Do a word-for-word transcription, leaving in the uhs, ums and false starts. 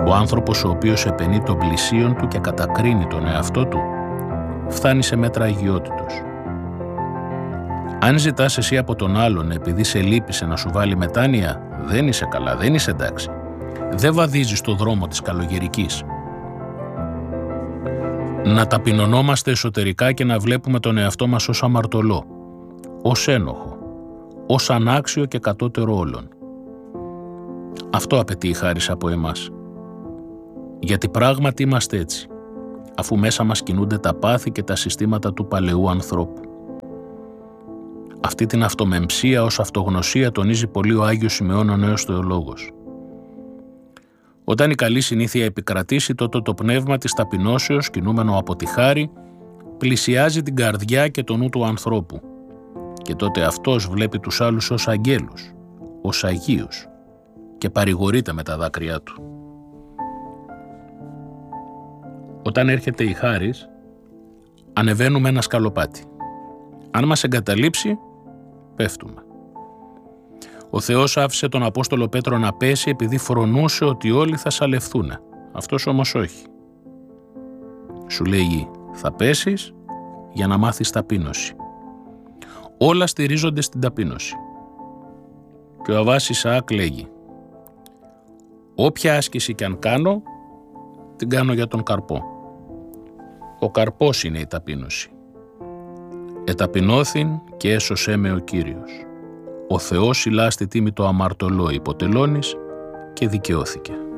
Ο άνθρωπος ο οποίος επενεί τον πλησίον του και κατακρίνει τον εαυτό του, φτάνει σε μέτρα αγιότητος. Αν ζητάς εσύ από τον άλλον επειδή σε λύπησε να σου βάλει μετάνοια, δεν είσαι καλά, δεν είσαι εντάξει. Δεν βαδίζεις το δρόμο της καλογερικής. Να ταπεινωνόμαστε εσωτερικά και να βλέπουμε τον εαυτό μας ως αμαρτωλό, ως ένοχο, ως ανάξιο και κατώτερο όλων. Αυτό απαιτεί η χάρις από εμάς. Γιατί πράγματι είμαστε έτσι, αφού μέσα μας κινούνται τα πάθη και τα συστήματα του παλαιού ανθρώπου. Αυτή την αυτομεμψία ως αυτογνωσία τονίζει πολύ ο Άγιος Σημεών ο Νέος Θεολόγος. Όταν η καλή συνήθεια επικρατήσει, τότε το πνεύμα της ταπεινώσεως, κινούμενο από τη χάρη, πλησιάζει την καρδιά και το νου του ανθρώπου. Και τότε αυτός βλέπει τους άλλους ως αγγέλους, ως αγίους και παρηγορείται με τα δάκρυά του. Όταν έρχεται η χάρις, ανεβαίνουμε ένα σκαλοπάτι. Αν μας εγκαταλείψει, πέφτουμε. Ο Θεός άφησε τον Απόστολο Πέτρο να πέσει επειδή φρονούσε ότι όλοι θα σαλευθούν. Αυτός όμως όχι. Σου λέγει, θα πέσεις για να μάθεις ταπείνωση. Όλα στηρίζονται στην ταπείνωση. Και ο Αββάς Ισαάκ λέγει, όποια άσκηση κι αν κάνω, την κάνω για τον καρπό. Ο καρπός είναι η ταπείνωση. Εταπεινώθην και έσωσέ με ο Κύριος. Ο Θεός ηλά στη τίμη το αμαρτωλό υποτελώνης και δικαιώθηκε.